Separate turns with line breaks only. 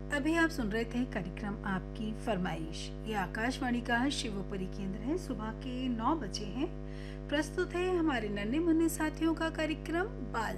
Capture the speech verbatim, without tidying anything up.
अभी आप सुन रहे थे कार्यक्रम आपकी फरमाइश। ये आकाशवाणी का शिवपुरी केंद्र है। सुबह के नौ बजे हैं। प्रस्तुत है हमारे नन्हे मुन्ने साथियों का कार्यक्रम बाल